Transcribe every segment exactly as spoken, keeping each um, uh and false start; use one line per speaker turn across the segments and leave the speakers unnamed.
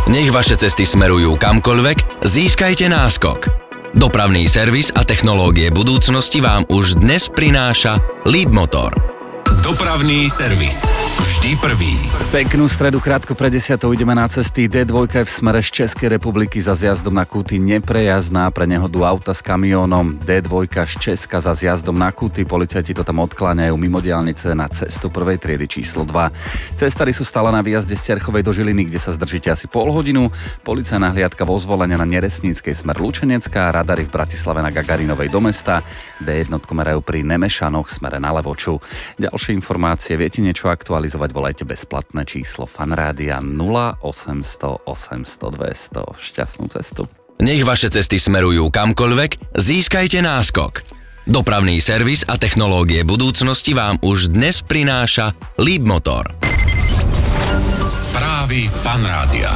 Nech vaše cesty smerujú kamkoľvek, získajte náskok. Dopravný servis a technológie budúcnosti vám už dnes prináša Leapmotor. Dopravný servis. Vždy prvý.
Peknú stredu, krátko pred desiatou ideme na cesty. dé dva v smere z Českej republiky za zjazdom na Kúty neprejazdná pre nehodu auta s kamiónom. dé dva z Česka za zjazdom na Kúty. Policajti to tam odkláňajú mimo diaľnice na cestu prvej triedy číslo dva. Cestári sú stále na výjazde z Terchovej do Žiliny, kde sa zdržíte asi pol hodinu. Policajná hliadka vo Zvolene na Neresníckej smer Lučenecká, radary v Bratislave na Gagarinovej do mesta. dé jedna merajú pri Nemešanoch smere na Levoču. Ďalšie informácie, viete niečo aktualizovať, volajte bezplatné číslo Fanrádia nula osemsto osemsto dvesto. Šťastnú cestu.
Nech vaše cesty smerujú kamkoľvek, získajte náskok. Dopravný servis a technológie budúcnosti vám už dnes prináša Leapmotor. Správy Fanrádia.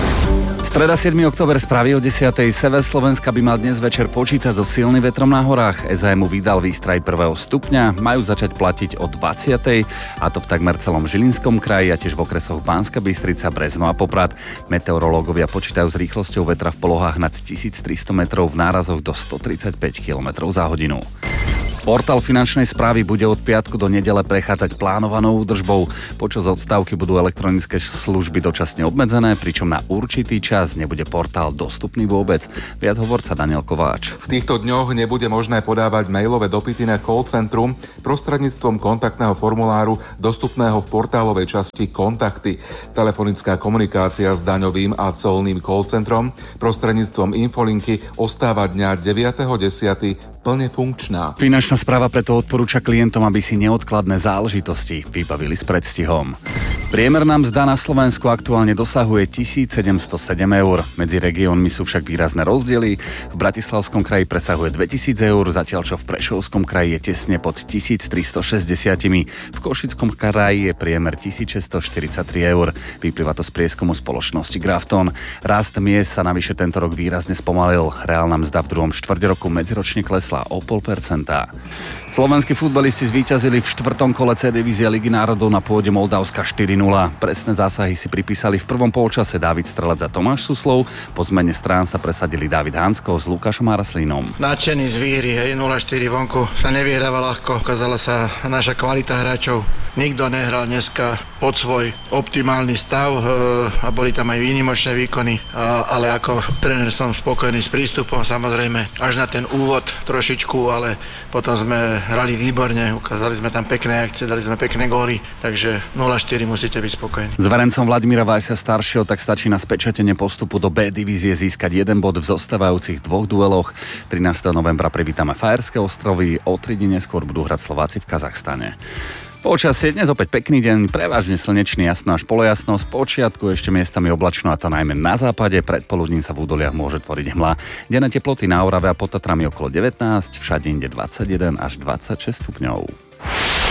Streda siedmeho október, správy o desiatej. Sever Slovenska by mal dnes večer počítať so silným vetrom na horách. es á em vydal výstraj prvého stupňa, majú začať platiť o dvadsiatej, a to v takmer celom Žilinskom kraji a tiež v okresoch Banská Bystrica, Brezno a Poprad. Meteorológovia počítajú s rýchlosťou vetra v polohách nad tisíctristo metrov, v nárazoch do stotridsaťpäť kilometrov za hodinu. Portál finančnej správy bude od piatku do nedele prechádzať plánovanou údržbou. Počas odstávky budú elektronické služby dočasne obmedzené, pričom na určitý čas nebude portál dostupný vôbec. Viac hovorca Daniel Kováč.
V týchto dňoch nebude možné podávať mailové dopyty na call centrum prostredníctvom kontaktného formuláru dostupného v portálovej časti Kontakty. Telefonická komunikácia s daňovým a colným call centrom prostredníctvom infolinky ostáva dňa deviateho desiateho plne funkčná.
Finančná správa preto odporúča klientom, aby si neodkladné záležitosti vybavili s predstihom. Priemerná mzda na Slovensku aktuálne dosahuje tisícsedemstosedem eur. Medzi regiónmi sú však výrazné rozdiely. V Bratislavskom kraji presahuje dvetisíc eur, zatiaľ čo v Prešovskom kraji je tesne pod tisíctristošesťdesiat. V Košickom kraji je priemer tisícšesťstoštyridsaťtri eur. Vyplýva to z prieskumu spoločnosti Grafton. Rast miest sa navyše tento rok výrazne spomalil. Reálna mzda v druhom štvrťroku medziročne klesla o pol percenta. Slovenskí futbalisti zvíťazili v štvrtom kole C divízie Ligy národov na pôde Moldavska štyri nula. Presné zásahy si pripísali v prvom polčase Dávid Strelec a Tomáš Suslov. Po zmene strán sa presadili Dávid Hansko s Lukášom Araslínom.
Nadšený z výhry, hej, nula štyri vonku. Sa nevyhráva ľahko. Ukázala sa naša kvalita hráčov. Nikto nehral dneska pod svoj optimálny stav a boli tam aj výnimočné výkony, ale ako tréner som spokojný s prístupom, samozrejme až na ten úvod trošičku, ale potom sme hrali výborne, ukázali sme tam pekné akcie, dali sme pekné góly, takže nula štyri musíte byť spokojní.
S Varencom Vladimíra Vajsa staršieho tak stačí na spečatenie postupu do B divízie získať jeden bod v zostávajúcich dvoch dueloch. trinásteho novembra privítame Fajerské ostrovy, o tri dni neskôr budú hrať Slováci v Kazachstane. Počasie dnes opäť pekný deň, prevažne slnečný, jasno až polojasno, z počiatku ešte miestami oblačno, a to najmä na západe, predpoludním sa v údoliach môže tvoriť hmla. Denné teploty na Orave a pod Tatrami okolo devätnásť, všade inde dvadsaťjeden až dvadsaťšesť stupňov.